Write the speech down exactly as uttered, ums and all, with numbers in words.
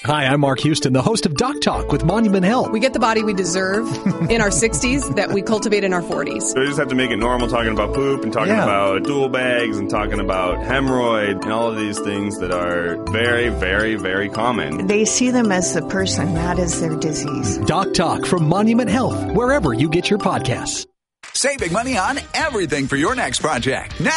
Hi, I'm Mark Houston, the host of Doc Talk with Monument Health. We get the body we deserve in our sixties that we cultivate in our forties. So we just have to make it normal talking about poop and talking Yeah. about stool bags and talking about hemorrhoid and all of these things that are very, very, very common. They see them as the person, not as their disease. Doc Talk from Monument Health, wherever you get your podcasts. Save big money on everything for your next project. Now